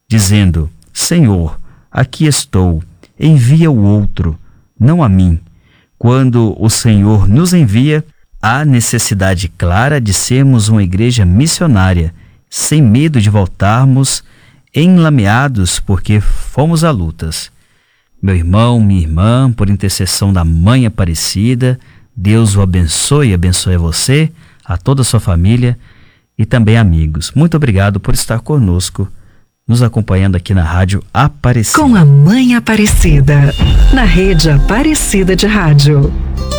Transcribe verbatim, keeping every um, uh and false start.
dizendo: Senhor, aqui estou, envia o outro, não a mim. Quando o Senhor nos envia, há necessidade clara de sermos uma igreja missionária, sem medo de voltarmos enlameados porque fomos a lutas. Meu irmão, minha irmã, por intercessão da Mãe Aparecida, Deus o abençoe e abençoe a você, a toda a sua família e também amigos. Muito obrigado por estar conosco, nos acompanhando aqui na Rádio Aparecida. Com a Mãe Aparecida, na Rede Aparecida de Rádio.